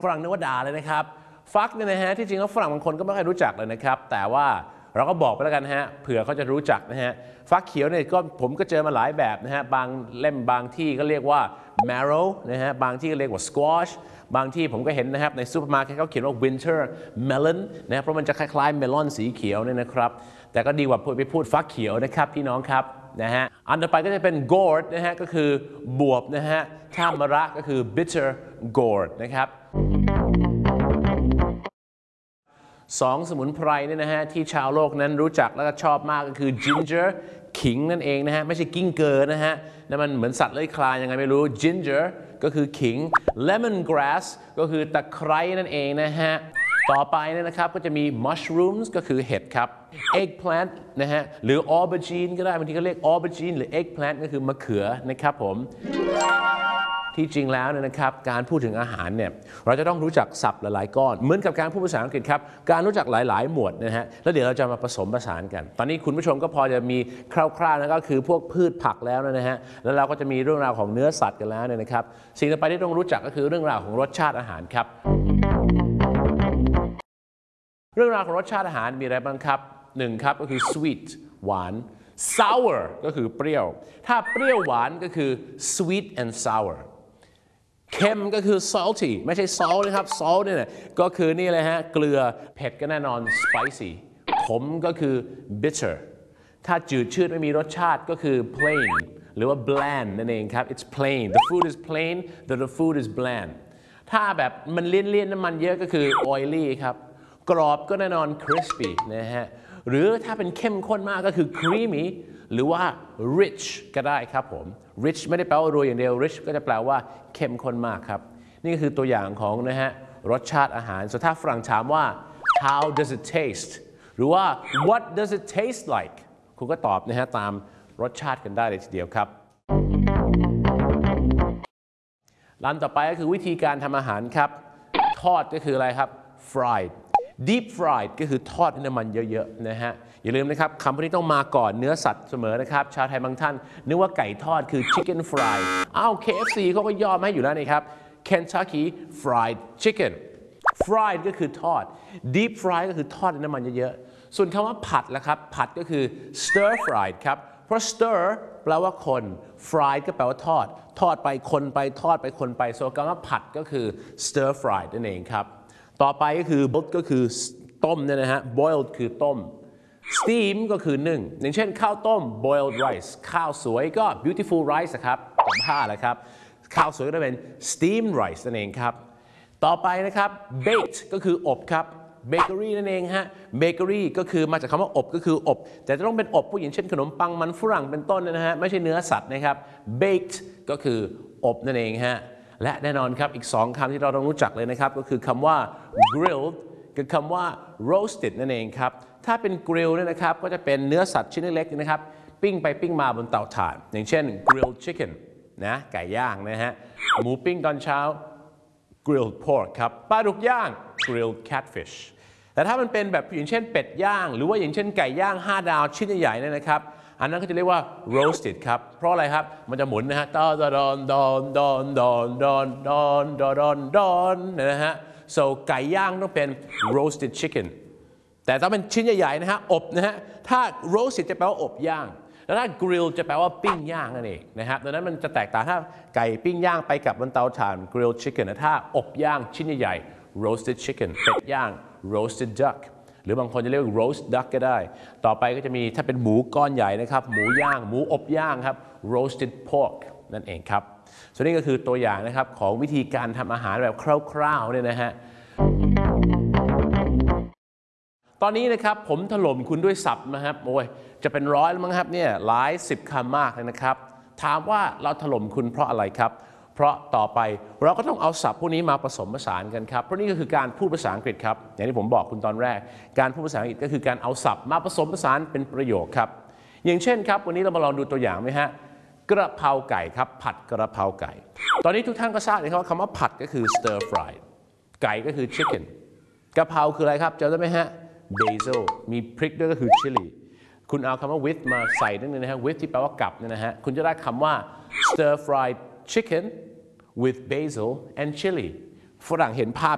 ฝรั่งนึกว่าด่าเลยนะครับฟักเนี่ยนะฮะที่จริงแล้วฝรั่งบางคนก็ไม่ค่อยรู้จักเลยนะครับแต่ว่าเราก็บอกไปแล้วกันฮะเผื่อเขาจะรู้จักนะฮะฟักเขียวเนี่ยก็ผมก็เจอมาหลายแบบนะฮะบางเล่มบางที่ก็เรียกว่า marrow นะฮะบางที่ก็เรียกว่า squash บางที่ผมก็เห็นนะครับในซูเปอร์มาร์เก็ตเขาเขียนว่า winter melon นะเพราะมันจะคล้ายๆเมลอนสีเขียวเนี่ยนะครับแต่ก็ดีกว่าไปพูดฟักเขียวนะครับพี่น้องครับนะฮะอันต่อไปก็จะเป็น gourd นะฮะก็คือบวบนะฮะถ้ามะระก็คือ bitter gourd นะครับสองสมุนไพรเนี่ยนะฮะที่ชาวโลกนั้นรู้จักแล้วก็ชอบมากก็คือ ginger ขิงนั่นเองนะฮะไม่ใช่กิ้งเกอร์นะฮะนั่นมันเหมือนสัตว์เลื้อยคลานยังไงไม่รู้ ginger ก็คือขิง lemon grass ก็คือตะไคร้นั่นเองนะฮะต่อไปเนี่ยนะครับก็จะมี mushrooms ก็คือเห็ดครับ eggplant นะฮะหรือ aubergine ก็ได้บางทีก็เรียก aubergine หรือ eggplant ก็คือมะเขือนะครับผมที่จริงแล้วเนี่ยนะครับการพูดถึงอาหารเนี่ยเราจะต้องรู้จักศัพท์หลายๆก้อนเหมือนกับการพูดภาษาอังกฤษครับการรู้จักหลายๆหมวดนะฮะแล้วเดี๋ยวเราจะมาผสมผสานกันตอนนี้คุณผู้ชมก็พอจะมีคร่าวๆนะก็คือพวกพืชผักแล้วนะฮะแล้วเราก็จะมีเรื่องราวของเนื้อสัตว์กันแล้วเนี่ยนะครับสิ่งต่อไปที่ต้องรู้จักก็คือเรื่องราวของรสชาติอาหารครับเรื่องราวของรสชาติอาหารมีอะไรบ้างครับหนึ่งครับก็คือ sweet หวาน sour ก็คือเปรี้ยวถ้าเปรี้ยวหวานก็คือ sweet and sourเค็มก็คือ salty ไม่ใช่ salt นะครับ salt เนี่ยก็คือนี่เลยฮะเกลือเผ็ดก็แน่นอน spicy ขมก็คือ bitter ถ้าจืดชืดไม่มีรสชาติก็คือ plain หรือว่า bland นั่นเองครับ it's plain the food is plain the food is bland ถ้าแบบมันเลี่ยนน้ำมันเยอะก็คือ oily ครับกรอบก็แน่นอน crispy นะฮะหรือถ้าเป็นเข้มข้นมากก็คือ creamy หรือว่า rich ก็ได้ครับผม rich ไม่ได้แปลว่ารวยอย่างเดียว rich ก็จะแปลว่าเข้มข้นมากครับนี่ก็คือตัวอย่างของนะฮะรสชาติอาหารส่วนถ้าฝรั่งถามว่า how does it taste หรือว่า what does it taste like คุณก็ตอบนะฮะตามรสชาติกันได้เลยทีเดียวครับร้านต่อไปก็คือวิธีการทำอาหารครับทอดก็คืออะไรครับ fried deep fried ก็คือทอดในน้ำมันเยอะๆนะฮะอย่าลืมนะครับคำพวกนี้ต้องมาก่อนเนื้อสัตว์เสมอนะครับชาวไทยบางท่านนึกว่าไก่ทอดคือ chicken fried KFC เขาก็ยอมให้อยู่แล้วนี่ครับ Kentucky fried chicken fried ก็คือทอด deep fried ก็คือทอดในน้ำมันเยอะๆส่วนคำว่าผัดล่ะครับผัดก็คือ stir fried ครับเพราะ stir แปลว่าคน fried ก็แปลว่าทอดทอดไปคนไปทอดไปคนไปส่วนคำว่าผัดก็คือ stir fried นั่นเองครับต่อไปก็คือ boiled ก็คือต้มเนี่ยนะฮะ boiled คือต้ม steam ก็คือนึ่งอย่างเช่นข้าวต้ม boiled rice ข้าวสวยก็ beautiful rice ครับผมผ้าแหละครับข้าวสวยก็จะเป็น steamed rice นั่นเองครับต่อไปนะครับ baked ก็คืออบครับ bakery นั่นเองฮะ bakery ก็คือมาจากคำว่าอบก็คืออบแต่จะต้องเป็นอบผู้หญิงเช่นขนมปังมันฝรั่งเป็นต้นนะฮะไม่ใช่เนื้อสัตว์นะครับ baked ก็คืออบนั่นเองฮะและแน่นอนครับอีก2คำที่เราต้องรู้จักเลยนะครับก็คือคำว่า grilled กับคำว่า roasted นั่นเองครับถ้าเป็น grill เนี่ยนะครับก็จะเป็นเนื้อสัตว์ชิ้นเล็กๆนะครับปิ้งไปปิ้งมาบนเตาถ่านอย่างเช่น grilled chicken นะไก่ย่างนะฮะหมูปิ้งตอนเช้า grilled pork ครับปลาดุกย่าง grilled catfish แต่ถ้ามันเป็นแบบอย่างเช่นเป็ดย่างหรือว่าอย่างเช่นไก่ย่าง5ดาวชิ้นใหญ่ๆเนี่ยนะครับอันนั้นก็จะเรียกว่า roasted ครับเพราะอะไรครับมันจะหมุนนะฮะดอนนะฮะ so ไก่ย่างต้องเป็น roasted chicken แต่ถ้าเป็นชิ้นใหญ่ๆนะฮะอบนะฮะถ้า roasted จะแปลว่าอบย่างแล้วถ้า grill จะแปลว่าปิ้งย่างนั่นเองนะครับดังนั้นมันจะแตกต่างถ้าไก่ปิ้งย่างไปกับบนเตาถ่าน grilled chicken ถ้าอบย่างชิ้นใหญ่ๆ roasted chicken เป็ดย่าง roasted duckหรือบางคนจะเรียก roast duck ก็ได้ต่อไปก็จะมีถ้าเป็นหมูก้อนใหญ่นะครับหมูย่างหมูอบย่างครับ roasted pork นั่นเองครับส่วนนี้ก็คือตัวอย่างนะครับของวิธีการทำอาหารแบบคร่าวๆเนี่ยนะฮะตอนนี้นะครับผมถล่มคุณด้วยศัพท์นะครับโอ้ยจะเป็นร้อยแล้วมั้งครับเนี่ยหลาย10คำมากเลยนะครับถามว่าเราถล่มคุณเพราะอะไรครับเพราะต่อไปเราก็ต้องเอาศัพท์พวกนี้มาผสมผสานกันครับเพราะนี่ก็คือการพูดภาษาอังกฤษครับอย่างที่ผมบอกคุณตอนแรกการพูดภาษาอังกฤษก็คือการเอาศัพท์มาผสมผสานเป็นประโยคครับอย่างเช่นครับวันนี้เรามาลองดูตัวอย่างไหมฮะกระเพราไก่ครับผัดกระเพราไก่ตอนนี้ทุกท่านก็ทราบเลยครับว่าคำว่าผัดก็คือ stir fry ไก่ก็คือ chicken กระเพราคืออะไรครับจำได้ไหมฮะ basil มีพริกด้วยก็คือ chili คุณเอาคำว่า with มาใส่นั่นเองนะฮะ with ที่แปลว่ากับเนี่ยนะฮะคุณจะได้คำว่า stir fried chicken with basil and chili ฝรั่งเห็นภาพ